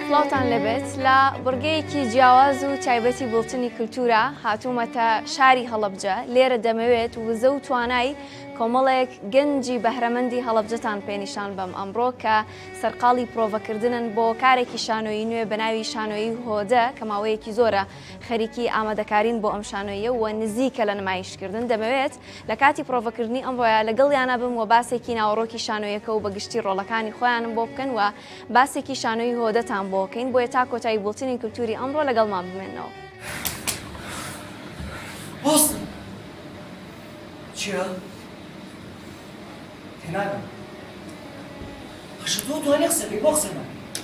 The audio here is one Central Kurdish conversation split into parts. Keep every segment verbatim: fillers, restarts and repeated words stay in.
سڵاوتان لەبێت لە بڕگەیەکی جیاواز و تایبەتی بڵچنی کولتورە هاتوومەتە شاری هەڵەبجە. لێرە دەمەوێت وزە و توانای کۆمەڵێک گەنجی بەهرەمەندی هەڵەبجەتان پێنیشان بەم ئەمڕۆ کە سەرقاڵی پرۆڤەکردنن بۆ کارێکی شانۆیی نوێ بە ناوی شانۆیی هۆدە کە ماوەیەکی زۆرە خەریکی ئامادەکارین بۆ ئەم شانۆیە و نزیکە لە نمایشکردن. دەمەوێت لە کاتی پرۆڤەکردنی ئەمڕۆیە لەگەڵیانە بم و باسێکی ناوەڕۆکی شانۆیەکە و بەگشتی ڕۆڵەکانی خۆیانم بۆ بکەن و باسێکی شانۆیی هۆدەتان بۆ بکەین بۆیە تا کۆتایی بڵچنی کولتوری ئەمڕۆ لەگەڵمان بمێنەوە. بۆستم چییە؟ تێناگەم هەشە تۆ توانێ قسەکەی بۆ قسەمە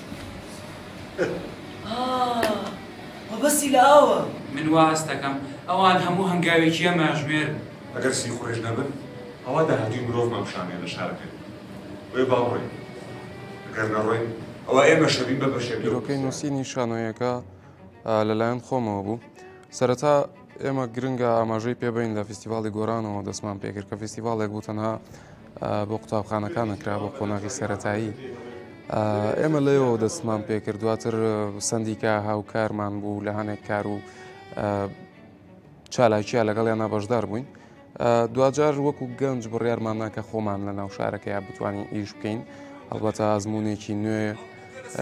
مەبەستی لە ئاوە من وا هەست دەکەم ئەوان هەموو هەنگاوێکیە ماژمێر ئەگەر سی خۆش نەبن ئەوا داهاتووی مرۆڤ مەمشانێ لە شارەکەی وێ باوڕێ ئەگەر نەڕۆین ئەوە ئێمە شەبین بە بەشێ بیرۆکەی نووسینی شانۆیەکە لەلایەن خۆمەوە بوو. سەرەتا ئێمە گرنگە ئاماژەی پێبین لە فستیڤاڵی گۆرانەوە دەستمان پێکرد کە فستیڤاڵێک بوو تەنها بۆ قوتابخانەکان نەکرا بۆ قۆناغی سەرەتایی. ئێمە لێەوە دەستمان پێکرد دواتر سندیکە هاوکارمان بوو لە هەنێک کار و چالاکیە لەگەڵیانە بەشدار بووین. دوجار وەکو گەنج بڕیارمان ناکە خۆمان لە ناو شارەکەیە بتوانین ئیش بکەین. هەڵبەتە ئەزمونێکی نوێ